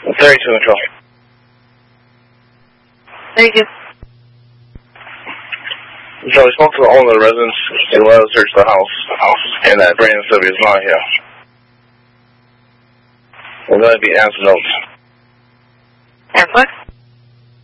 32 control. Thank you. So we spoke to the owner of the residence as well as search the house, and that Brandon Sylvia is not here. We're going to be answering notes.